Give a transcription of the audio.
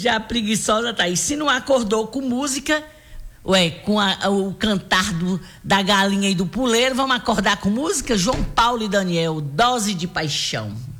Já preguiçosa tá aí. Se não acordou com música, com o cantar da galinha e do puleiro, vamos acordar com música? João Paulo e Daniel, Dose de Paixão.